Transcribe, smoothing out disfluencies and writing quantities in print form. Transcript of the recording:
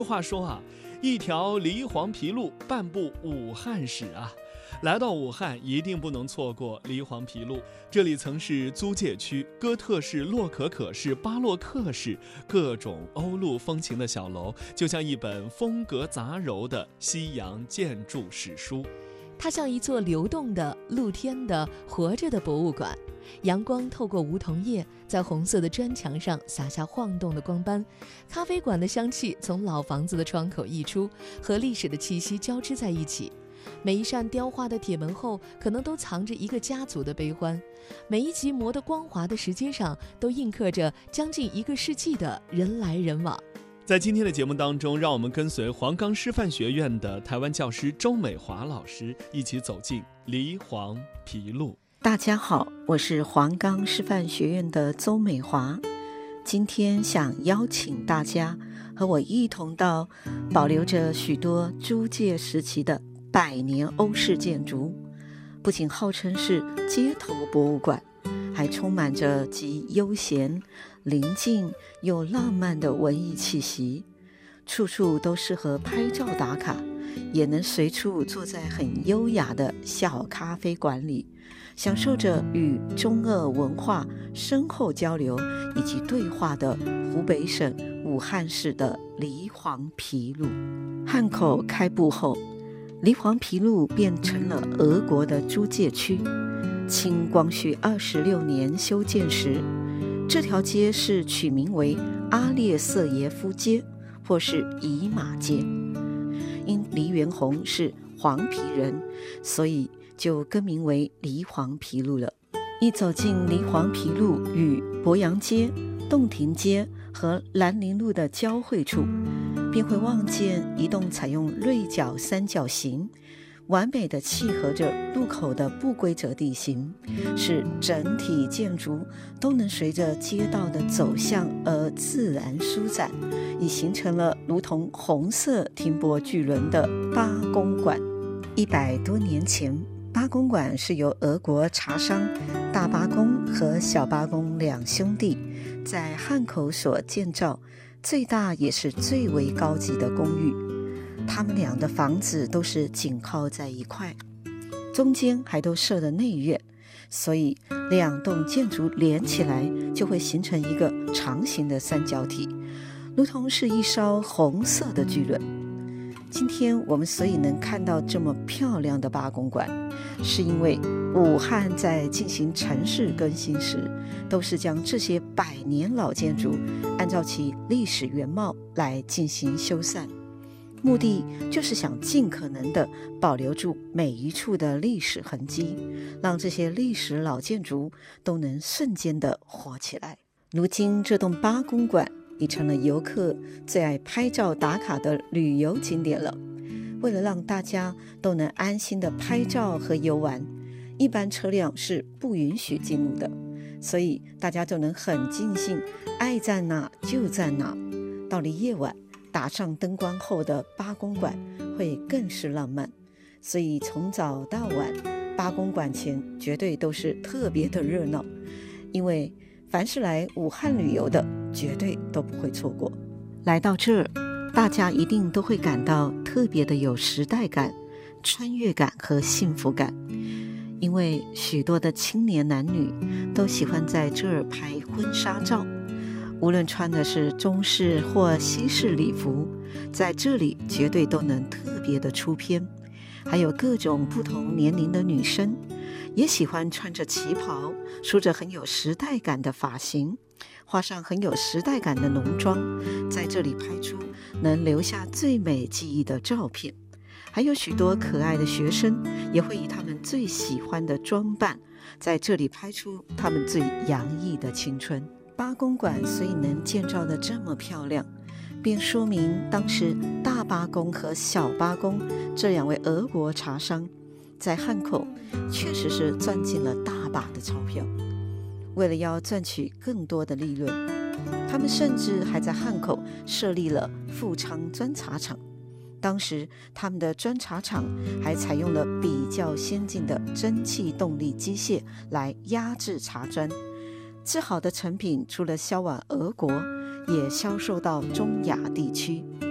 话说啊，一条梨黄皮路，半部武汉史啊。来到武汉，一定不能错过梨黄皮路。这里曾是租界区，哥特式、洛可可式、巴洛克式，各种欧陆风情的小楼，就像一本风格杂糅的西洋建筑史书。 它像一座流动的、露天的、活着的博物馆。阳光透过梧桐叶，在红色的砖墙上洒下晃动的光斑。咖啡馆的香气从老房子的窗口溢出，和历史的气息交织在一起。每一扇雕花的铁门后，可能都藏着一个家族的悲欢。每一级磨得光滑的石阶上，都印刻着将近1个世纪的人来人往。 在今天的节目当中，让我们跟随黄冈师范学院的台湾教师周美华老师一起走进梨黄皮路。 大家好，我是黄冈师范学院的周美华。今天想邀请大家和我一同到保留着许多租界时期的100年欧式建筑，不仅号称是街头博物馆，还充满着既悠闲、宁静又浪漫的文艺气息，处处都适合拍照打卡，也能随处坐在很优雅的小咖啡馆里，享受着与中俄文化深厚交流以及对话的湖北省武汉市的梨黄皮路。汉口开埠后，梨黄皮路变成了俄国的租界区。清光绪26年修建时，这条街是取名为阿列瑟耶夫街，或是以马街。因梨元洪是黄皮人，所以就更名为梨黄皮路了。一走进梨黄皮路与博洋街、洞庭街和兰陵路的交汇处，便会望见一栋采用锐角三角形，完美地契合着路口的不规则地形，使整体建筑都能随着街道的走向而自然舒展，已形成了如同红色停泊巨轮的八公馆。100多年前，八公馆是由俄国茶商大八公和小八公两兄弟在汉口所建造，最大也是最为高级的公寓。他们俩的房子都是紧靠在一块，中间还都设了内院，所以2栋建筑连起来就会形成一个长形的三角体，如同是一艘红色的巨轮。今天我们所以能看到这么漂亮的八公馆，是因为武汉在进行城市更新时，都是将这些100年老建筑按照其历史原貌来进行修缮，目的就是想尽可能的保留住每一处的历史痕迹，让这些历史老建筑都能瞬间的活起来。如今这栋八公馆已成了游客最爱拍照打卡的旅游景点了。为了让大家都能安心的拍照和游玩，一般车辆是不允许进入的，所以大家就能很尽兴，爱在哪就在哪。到了夜晚，打上灯光后的八公馆会更是浪漫，所以从早到晚，八公馆前绝对都是特别的热闹，因为凡是来武汉旅游的绝对都不会错过。来到这儿，大家一定都会感到特别的有时代感、穿越感和幸福感，因为许多的青年男女都喜欢在这儿拍婚纱照，无论穿的是中式或西式礼服，在这里绝对都能特别的出片。还有各种不同年龄的女生也喜欢穿着旗袍，梳着很有时代感的发型，画上很有时代感的浓妆，在这里拍出能留下最美记忆的照片。还有许多可爱的学生也会以他们最喜欢的装扮，在这里拍出他们最洋溢的青春。八公馆所以能建造得这么漂亮，便说明当时大八公和小八公这2位俄国茶商在汉口确实是赚进了大把的钞票。为了要赚取更多的利润，他们甚至还在汉口设立了富昌砖茶厂。当时他们的砖茶厂还采用了比较先进的蒸汽动力机械来压制茶砖，制好的成品除了销往俄国，也销售到中亚地区。